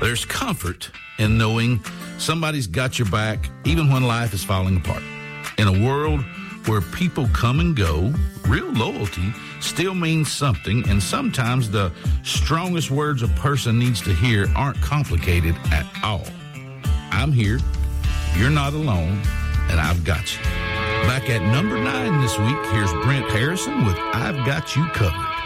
There's comfort in knowing somebody's got your back even when life is falling apart. In a world where people come and go, real loyalty still means something, and sometimes the strongest words a person needs to hear aren't complicated at all. I'm here, you're not alone, and I've got you. Back at number 9 this week, here's Brent Harrison with I've Got You Covered.